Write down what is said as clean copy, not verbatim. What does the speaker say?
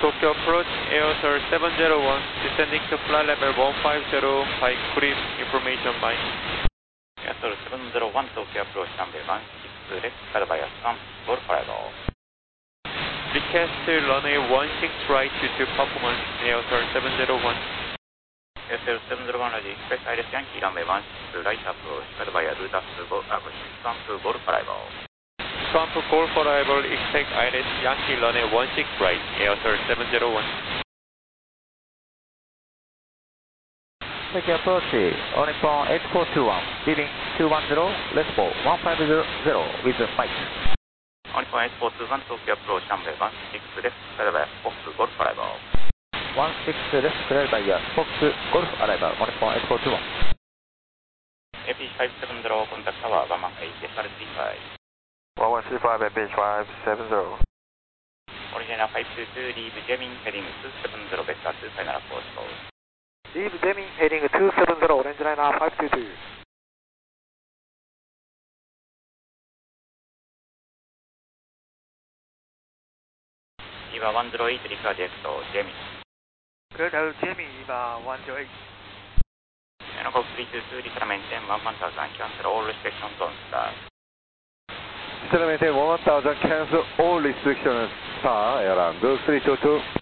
Tokyo approach, Airtel 701, descending to flight level 150 by brief information line. Airtel 701, Tokyo approach, runway 16 left, guided by Assam, Golf arrival. Request runway 16 right to performance, Airtel 701. Airtel 701, ready, express ILS Yankee, runway 16 right approach, guided by Ruta to Golf arrival. Trump Golf arrival, expect ILS Yankee runway 16 right, Airtel 701. Tokyo approach, Nippon 8421, leading 210, left for 150 with Mike. Nippon 8421, Tokyo approach, runway 16 left, guided by Fox Golf arrival. 16 left, cleared by Fox Golf arrival, Nippon 8421. APH 570, contact tower, 118, SR35. 1135 APH 570. Original 522, leave Deming, heading 270, vector 259, course code. Leave Deming, heading 270, orange liner 522. EVA 108, record exit, Deming. Cleared out Deming, EVA 108. Yanagok 322, return maintain 11,000, cancel all restrictions on start. Maintain 1000, cancel all restrictions, star, airline 322.